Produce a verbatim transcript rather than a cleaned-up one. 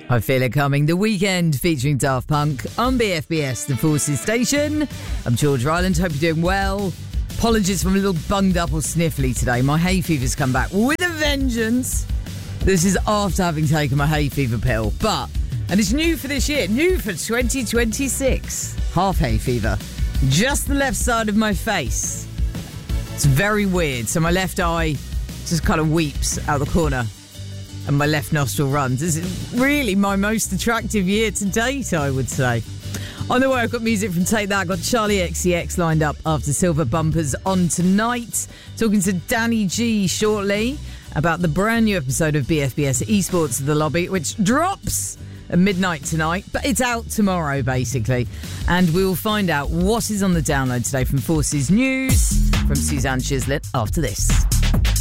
I feel it coming. The Weekend featuring Daft Punk on B F B S, the Forces station. I'm George Ryland. Hope you're doing well. Apologies for a little bunged up or sniffly today. My hay fever's come back with a vengeance. This is after having taken my hay fever pill. But, and it's new for this year, new for twenty twenty-six. Half hay fever. Just the left side of my face. It's very weird. So my left eye just kind of weeps out the corner. And my left nostril runs. This is really my most attractive year to date, I would say. On the way, I've got music from Take That. I've got Charlie X C X lined up after Silver Bumpers on tonight. Talking to Danny G shortly about the brand new episode of B F B S Esports The Lobby, which drops at midnight tonight, but it's out tomorrow, basically. And we will find out what is on the download today from Forces News from Suzanne Chislett after this.